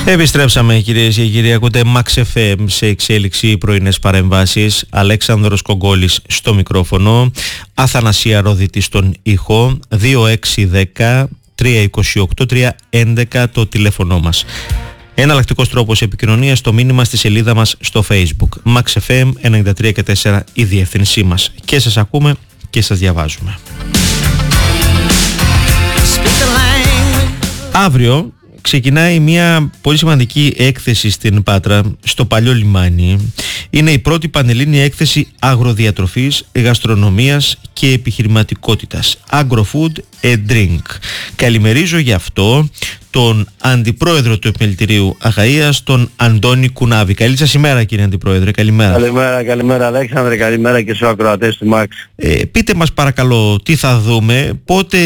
Επιστρέψαμε κυρίες και κύριοι, ακούτε Max FM σε εξέλιξη πρωινές παρεμβάσεις. Αλέξανδρος Κογκόλης στο μικρόφωνο, Αθανασία Ρόδητη στον ήχο, 2610 328 311 το τηλέφωνο μας. Εναλλακτικός τρόπος επικοινωνίας, το μήνυμα στη σελίδα μας στο Facebook. Max FM 93 και 4 η διεύθυνσή μας. Και σας ακούμε και σας διαβάζουμε. Αύριο ξεκινάει μια πολύ σημαντική έκθεση στην Πάτρα, στο Παλιό Λιμάνι. Είναι η πρώτη πανελλήνια έκθεση αγροδιατροφής, γαστρονομίας και επιχειρηματικότητας. Agro-Food and Drink. Καλημερίζω γι' αυτό τον Αντιπρόεδρο του Επιμελητηρίου Αχαΐας, τον Αντώνη Κουνάβη. Καλή σας ημέρα, κύριε Αντιπρόεδρε. Καλημέρα. Καλημέρα Αλέξανδρε, καλημέρα και στους ακροατές του Max. Πείτε μας παρακαλώ τι θα δούμε, πότε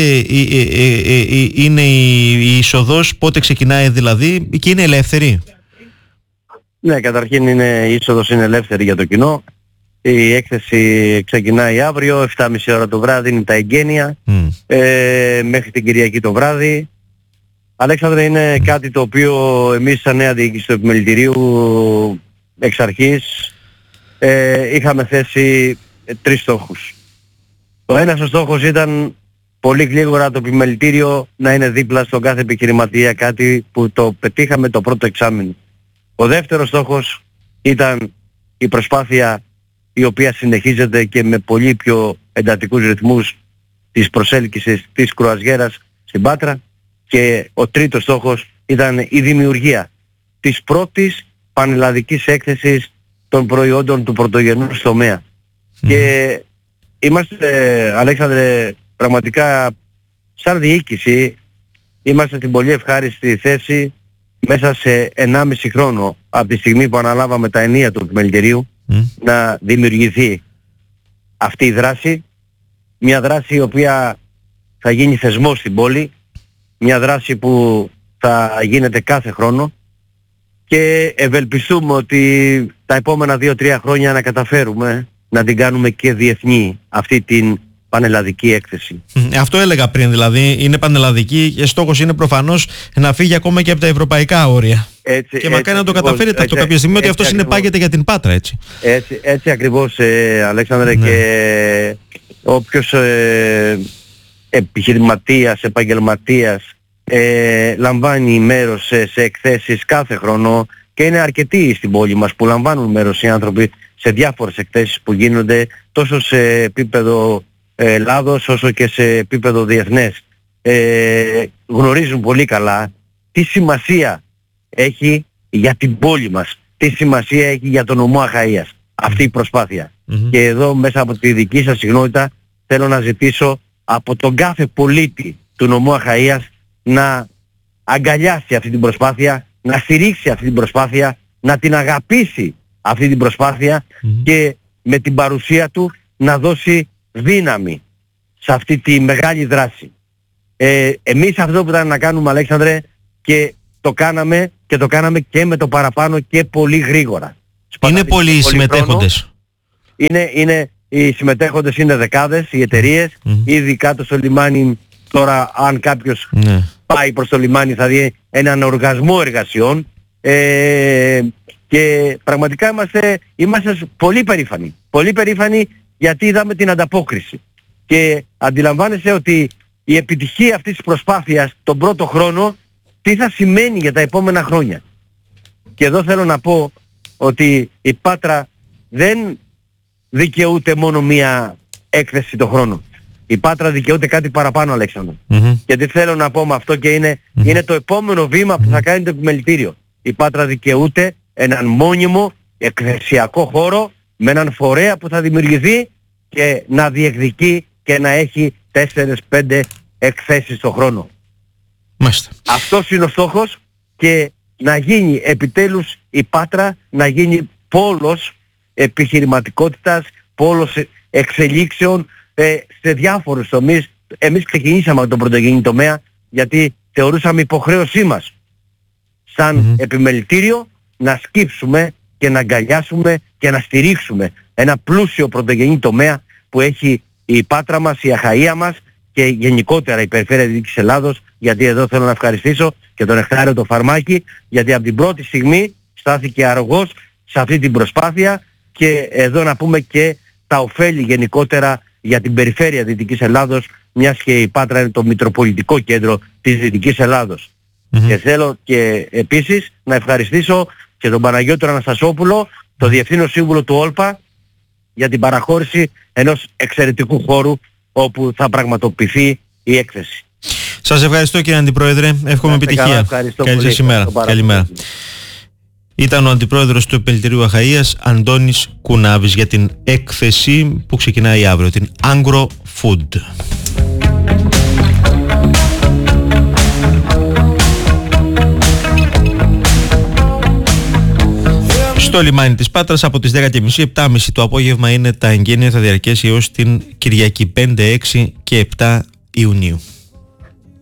είναι η είσοδος, πότε ξεκινάει δηλαδή και είναι ελεύθερη. Ναι, καταρχήν η είσοδος είναι ελεύθερη για το κοινό. Η έκθεση ξεκινάει αύριο, 7.30 ώρα το βράδυ είναι τα εγγένεια, μέχρι την Κυριακή το βράδυ. Αλέξανδρε, είναι κάτι το οποίο εμείς σαν νέα διοίκηση του Επιμελητηρίου εξ αρχής είχαμε θέσει 3 στόχους. Ο ένας ο στόχος ήταν πολύ γλίγορα το Επιμελητήριο να είναι δίπλα στον κάθε επιχειρηματία, κάτι που το πετύχαμε το πρώτο εξάμηνο. Ο δεύτερος στόχος ήταν η προσπάθεια η οποία συνεχίζεται και με πολύ πιο εντατικούς ρυθμούς της προσέλκυσης της κρουαζιέρας στην Πάτρα. Και ο τρίτος στόχος ήταν η δημιουργία της πρώτης πανελλαδικής έκθεσης των προϊόντων του πρωτογενούς τομέα. Και είμαστε, Αλέξανδρε, πραγματικά σαν διοίκηση είμαστε στην πολύ ευχάριστη θέση μέσα σε 1,5 χρόνο από τη στιγμή που αναλάβαμε τα ενία του Επιμελητηρίου να δημιουργηθεί αυτή η δράση, μια δράση η οποία θα γίνει θεσμός στην πόλη, μια δράση που θα γίνεται κάθε χρόνο και ευελπιστούμε ότι τα επόμενα 2-3 χρόνια να καταφέρουμε να την κάνουμε και διεθνή αυτή την πανελλαδική έκθεση. Αυτό έλεγα πριν, δηλαδή είναι πανελλαδική και στόχος είναι προφανώς να φύγει ακόμα και από τα ευρωπαϊκά όρια. Και μακάρι να το καταφέρετε αυτό κάποια στιγμή, ότι αυτό συνεπάγεται για την Πάτρα, έτσι. Έτσι ακριβώς, Αλέξανδρε, ναι. Και όποιος επιχειρηματίας, επαγγελματίας λαμβάνει μέρος σε εκθέσεις κάθε χρόνο, και είναι αρκετοί στην πόλη μας που λαμβάνουν μέρος οι άνθρωποι σε διάφορες εκθέσεις που γίνονται τόσο σε επίπεδο Ελλάδος όσο και σε επίπεδο διεθνές, γνωρίζουν πολύ καλά τι σημασία έχει για την πόλη μας, τι σημασία έχει για τον νομό Αχαΐας αυτή η προσπάθεια. Και εδώ μέσα από τη δική σας συγνότητα θέλω να ζητήσω από τον κάθε πολίτη του νομού Αχαΐας να αγκαλιάσει αυτή την προσπάθεια, να στηρίξει αυτή την προσπάθεια, να την αγαπήσει αυτή την προσπάθεια και με την παρουσία του να δώσει δύναμη σε αυτή τη μεγάλη δράση. Εμείς αυτό που ήταν να κάνουμε, Αλέξανδρε, και το κάναμε και με το παραπάνω και πολύ γρήγορα. Είναι πολλοί οι συμμετέχοντες. Οι συμμετέχοντες είναι δεκάδες, οι εταιρείες, ήδη κάτω στο λιμάνι. Τώρα αν κάποιος πάει προς το λιμάνι θα δει έναν οργασμό εργασιών, και πραγματικά είμαστε πολύ περήφανοι. Πολύ περήφανοι γιατί είδαμε την ανταπόκριση. Και αντιλαμβάνεσαι ότι η επιτυχία αυτής της προσπάθειας τον πρώτο χρόνο τι θα σημαίνει για τα επόμενα χρόνια. Και εδώ θέλω να πω ότι η Πάτρα δεν δικαιούται μόνο μία έκθεση το χρόνο. Η Πάτρα δικαιούται κάτι παραπάνω, Αλέξανδρο. Γιατί θέλω να πω με αυτό και είναι το επόμενο βήμα που θα κάνει το Επιμελητήριο. Η Πάτρα δικαιούται έναν μόνιμο εκθεσιακό χώρο με έναν φορέα που θα δημιουργηθεί και να διεκδικεί και να έχει 4-5 εκθέσεις το χρόνο. Αυτός είναι ο στόχος, και να γίνει επιτέλους η Πάτρα να γίνει πόλος επιχειρηματικότητας, πόλος εξελίξεων σε διάφορους τομείς. Εμείς ξεκινήσαμε από τον πρωτογενή τομέα γιατί θεωρούσαμε υποχρέωσή μας σαν Επιμελητήριο να σκύψουμε και να αγκαλιάσουμε και να στηρίξουμε ένα πλούσιο πρωτογενή τομέα που έχει η Πάτρα μας, η Αχαΐα μας και γενικότερα η Περιφέρεια Δυτικής Ελλάδος, γιατί εδώ θέλω να ευχαριστήσω και τον Νεκτάριο το Φαρμάκη, γιατί από την πρώτη στιγμή στάθηκε αργός σε αυτή την προσπάθεια, και εδώ να πούμε και τα ωφέλη γενικότερα για την περιφέρεια Δυτικής Ελλάδος, μιας και η Πάτρα είναι το μητροπολιτικό κέντρο της Δυτικής Ελλάδος. Και θέλω και επίσης να ευχαριστήσω και τον Παναγιώτη Αναστασόπουλο, το Διευθύνων Σύμβουλο του Όλπα, για την παραχώρηση ενός εξαιρετικού χώρου όπου θα πραγματοποιηθεί η έκθεση. Σας ευχαριστώ κύριε Αντιπρόεδρε, εύχομαι επιτυχία. Καλή σας ημέρα. Καλημέρα. Ήταν ο Αντιπρόεδρος του Επιμελητηρίου Αχαΐας, Αντώνης Κουνάβης, για την έκθεση που ξεκινάει αύριο, την Agro Food. Στο λιμάνι της Πάτρας από τις 10.30, 7.30 το απόγευμα είναι τα εγγένεια, θα διαρκέσει έως την Κυριακή 5, 6 και 7 Ιουνίου.